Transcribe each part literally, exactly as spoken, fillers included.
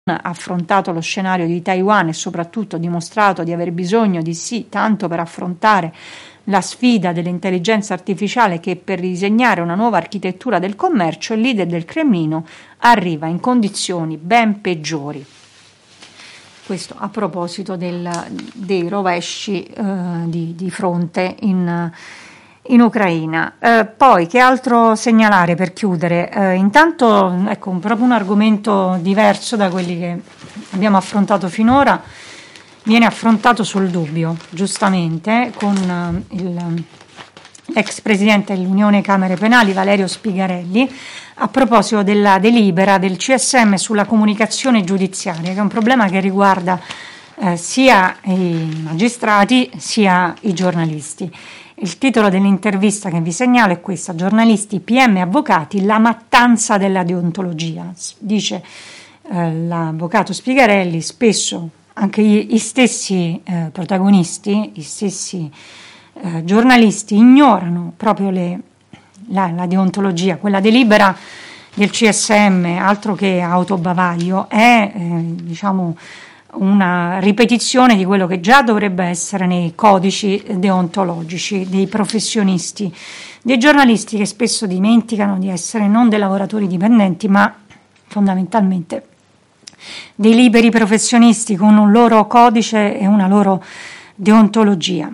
affrontato lo scenario di Taiwan e soprattutto dimostrato di aver bisogno di sì tanto per affrontare la sfida dell'intelligenza artificiale che per disegnare una nuova architettura del commercio, il leader del Cremlino arriva in condizioni ben peggiori. Questo a proposito del, dei rovesci eh, di, di fronte in, in Ucraina. Eh, poi che altro segnalare per chiudere? Eh, intanto ecco proprio un argomento diverso da quelli che abbiamo affrontato finora, viene affrontato sul dubbio, giustamente, con uh, il, l'ex presidente dell'Unione Camere Penali Valerio Spigarelli, a proposito della delibera del C S M sulla comunicazione giudiziaria, che è un problema che riguarda eh, sia i magistrati sia i giornalisti. Il titolo dell'intervista che vi segnalo è questa: giornalisti, P M e avvocati, la mattanza della deontologia. Dice eh, l'avvocato Spigarelli, spesso anche gli, gli stessi eh, protagonisti, gli stessi eh, giornalisti ignorano proprio le, la, la deontologia. Quella delibera del C S M, altro che autobavaglio, è eh, diciamo una ripetizione di quello che già dovrebbe essere nei codici deontologici dei professionisti, dei giornalisti, che spesso dimenticano di essere non dei lavoratori dipendenti, ma fondamentalmente dei liberi professionisti con un loro codice e una loro deontologia.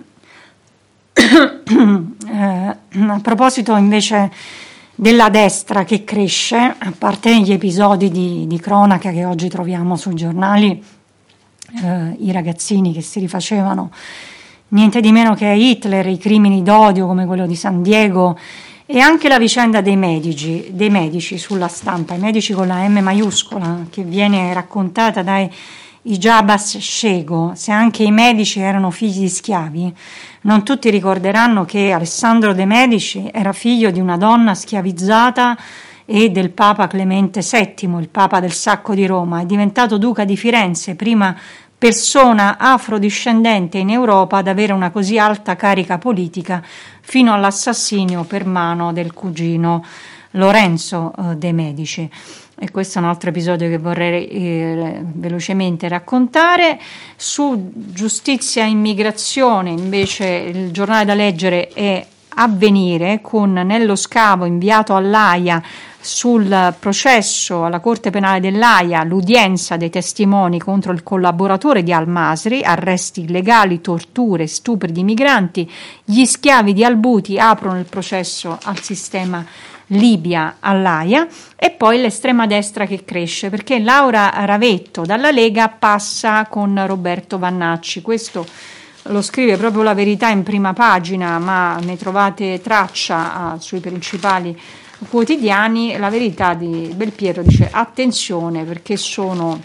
eh, a proposito invece della destra che cresce, a parte gli episodi di, di cronaca che oggi troviamo sui giornali, eh, i ragazzini che si rifacevano niente di meno che a Hitler, i crimini d'odio come quello di San Diego, e anche la vicenda dei medici, dei medici sulla stampa, i medici con la M maiuscola, che viene raccontata dai Ijabas Shego. Se anche i medici erano figli di schiavi, non tutti ricorderanno che Alessandro De Medici era figlio di una donna schiavizzata e del Papa Clemente settimo, il Papa del Sacco di Roma. È diventato duca di Firenze, prima persona afrodiscendente in Europa ad avere una così alta carica politica, fino all'assassinio per mano del cugino Lorenzo eh, De Medici. E questo è un altro episodio che vorrei eh, velocemente raccontare. Su giustizia e immigrazione invece il giornale da leggere è Avvenire, con Nello Scavo inviato all'Aia sul processo alla Corte Penale dell'Aia, l'udienza dei testimoni contro il collaboratore di Al-Masri, arresti illegali, torture, stupri di migranti. Gli schiavi di Al-Buti aprono il processo al sistema Libia all'Aia. E poi l'estrema destra che cresce, perché Laura Ravetto dalla Lega passa con Roberto Vannacci. Questo lo scrive proprio La Verità in prima pagina, ma ne trovate traccia ah, sui principali quotidiani. La Verità di Belpietro dice attenzione, perché sono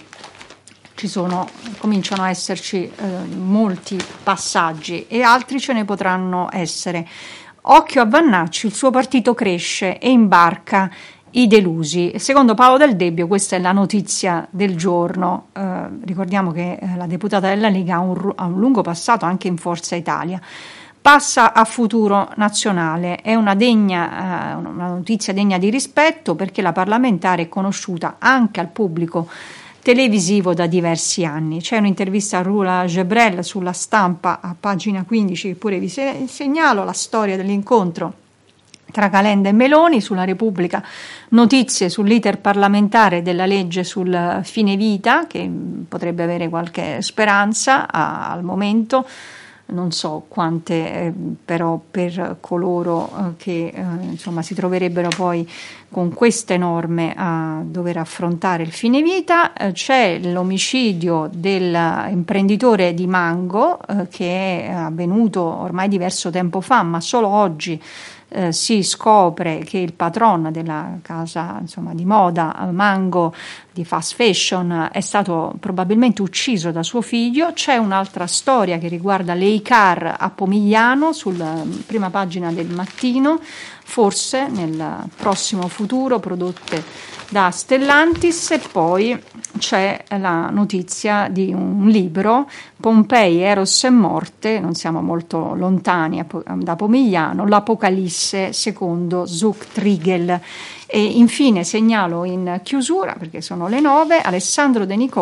ci sono cominciano a esserci eh, molti passaggi e altri ce ne potranno essere. Occhio a Vannacci, il suo partito cresce e imbarca i delusi. Secondo Paolo Del Debbio questa è la notizia del giorno. Eh, ricordiamo che eh, la deputata della Lega ha un, ha un lungo passato anche in Forza Italia. Passa a Futuro Nazionale, è una, degna, eh, una notizia degna di rispetto, perché la parlamentare è conosciuta anche al pubblico televisivo da diversi anni. C'è un'intervista a Rula Gebrel sulla Stampa a pagina quindici, che pure vi segnalo, la storia dell'incontro tra Calenda e Meloni. Sulla Repubblica notizie sull'iter parlamentare della legge sul fine vita, che potrebbe avere qualche speranza a, al momento. Non so quante, eh, però per coloro eh, che eh, insomma si troverebbero poi con queste norme a dover affrontare il fine vita. Eh, c'è l'omicidio dell'imprenditore di Mango eh, che è avvenuto ormai diverso tempo fa, ma solo oggi Eh, si scopre che il patron della casa insomma di moda Mango, di fast fashion, è stato probabilmente ucciso da suo figlio. C'è un'altra storia che riguarda le I-Car a Pomigliano, sulla prima pagina del Mattino, forse nel prossimo futuro prodotte da Stellantis. E poi c'è la notizia di un libro, Pompei, Eros e Morte, non siamo molto lontani da Pomigliano, l'Apocalisse secondo Zug Trigel. E infine segnalo in chiusura, perché sono le nove, Alessandro De Nicola